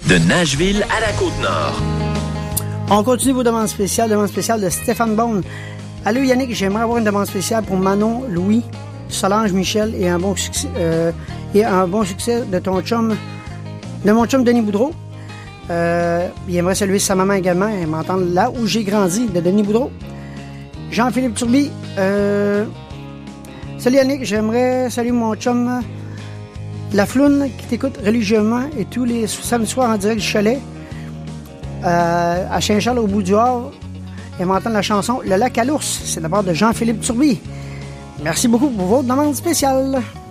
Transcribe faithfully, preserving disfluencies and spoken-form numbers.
De Nashville à la Côte-Nord. On continue vos demandes spéciales. Demande spéciale de Stéphane Bone. Allô Yannick, j'aimerais avoir une demande spéciale pour Manon, Louis, Solange, Michel et un bon succès, euh, et un bon succès de ton chum, de mon chum Denis Boudreau. Euh, il aimerait saluer sa maman également et m'entendre là où j'ai grandi, de Denis Boudreau. Jean-Philippe Turby. Euh, salut Yannick, j'aimerais saluer mon chum La Floune qui t'écoute religieusement et tous les samedis soirs en direct du chalet euh, à Saint-Charles au bout du Havre. Et m'entendre la chanson Le Lac à l'ours. C'est de la part de Jean-Philippe Turby. Merci beaucoup pour votre demande spéciale.